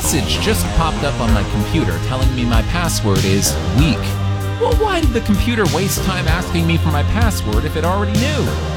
message just popped up on my computer telling me my password is weak. Well, why did the computer waste time asking me for my password if it already knew?